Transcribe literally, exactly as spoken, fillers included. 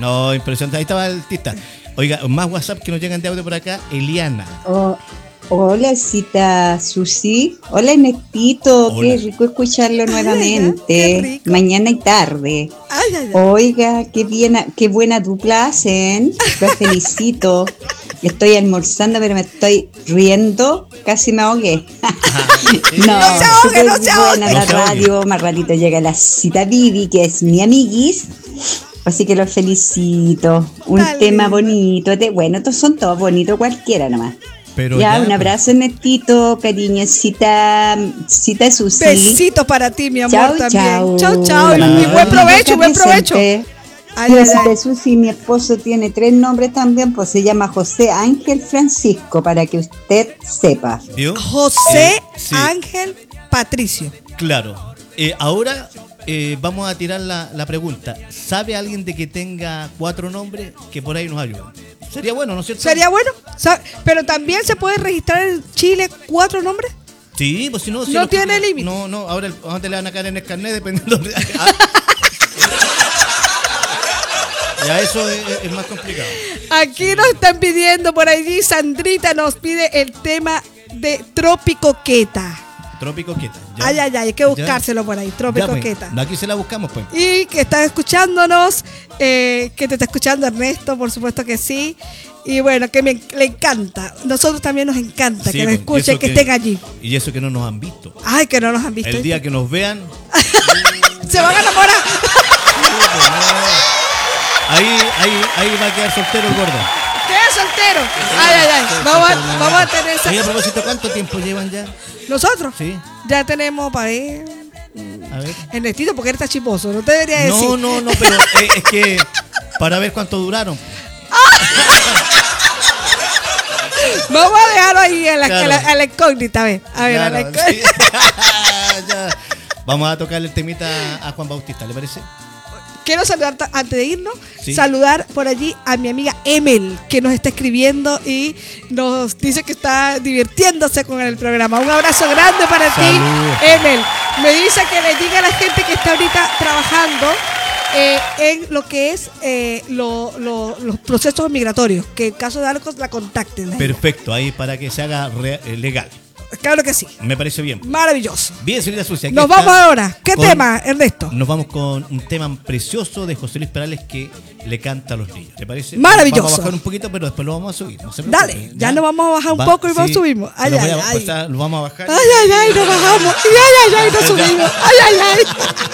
No, impresionante. Ahí estaba el artista. Oiga, más WhatsApp que nos llegan de audio por acá. Eliana. Oh, hola, cita Susi. Hola, Ernestito. Hola. Qué rico escucharlo Ay, nuevamente. qué rico. Mañana y tarde. Ay, ay, ay. Oiga, qué, bien, qué buena dupla hacen. Los felicito. Estoy almorzando, pero me estoy riendo. Casi me ahogué. No, No se ahogue, súper no se ahogue. buena No la se ahogue. radio. Más ratito llega la cita Vivi, que es mi amiguis. Así que los felicito. Un Tan tema lindo. bonito. De, bueno, estos son todos bonitos, cualquiera nomás. Pero ya, ya, un abrazo, Ernestito, cariño, cita, cita Susi. Besitos para ti, mi amor, Chao, también. chao. Chao, chao. Hola. Y buen provecho, Acá buen provecho. presente. Ay, ay, Cita ay. Susi, mi esposo tiene tres nombres también, pues se llama José Ángel Francisco, para que usted sepa. ¿vio? José Eh, sí, Ángel Patricio. claro. Eh, ahora eh, vamos a tirar la, la pregunta. ¿Sabe alguien de que tenga cuatro nombres que por ahí nos ayude? Sería bueno, ¿no es cierto? ¿Sería bueno? Sa- Pero también se puede registrar en Chile cuatro nombres. Sí, pues si no... si No los- tiene límite. No, no, ahora el- ¿a dónde le van a caer en el carnet dependiendo de... Ya eso es, es más complicado. Aquí nos están pidiendo por allí, Sandrita nos pide el tema de Tropicoqueta. Trópico Queta. ya. Ay, ay, ay, hay que Ya. buscárselo por ahí, Ya, pues, Tropicoqueta. aquí se la buscamos, pues. Y que estás escuchándonos, eh, que te está escuchando Ernesto, por supuesto que sí. Y bueno, que me, le encanta. Nosotros también nos encanta Sí, que nos pues, y escuchen, eso que, estén allí. Y eso que no nos han visto. Ay, que no nos han visto. El día que nos vean, Se van a enamorar. ahí, ahí, ahí va a quedar soltero el gordo. Queda soltero. Ay, ay, ay. Vamos a, vamos a tener esa. Oye, a propósito, ¿cuánto tiempo llevan ya? Nosotros Sí, ya tenemos para ver. a ver. Ernestito, porque él está chiposo. No te debería decir. No, no, no, pero eh, es que para ver cuánto duraron. Vamos a dejarlo ahí a la, Claro. a la- a la incógnita. A ver, a ver, a la Claro, incógnita. sí. Ya. Vamos a tocarle el temita a Juan Bautista, ¿le parece? Quiero saludar ta- antes de irnos, Sí. saludar por allí a mi amiga Emel, que nos está escribiendo y nos dice que está divirtiéndose con el programa. Un abrazo grande para Saludos. ti, Emel. Me dice que le diga a la gente que está ahorita trabajando eh, en lo que es eh, lo- lo- los procesos migratorios, que en caso de Arcos la contacten. Perfecto, ahí para que se haga re- eh, legal. Claro que sí. Me parece bien. Maravilloso. Bien, señorita Sucia. aquí Nos está vamos ahora. ¿Qué con- tema, Ernesto? Nos vamos con un tema precioso de José Luis Perales que le canta a los niños. ¿Te parece? Maravilloso. Vamos a bajar un poquito, pero después lo vamos a subir. No se preocupe, Dale, ya nos vamos a bajar un poco y vamos subimos. Ay, lo, voy ay, a- ay. pues, ah, lo vamos a bajar. Ay, ay, ay, nos bajamos. Y ay, ay, ay, nos subimos. Ay, ay, ay.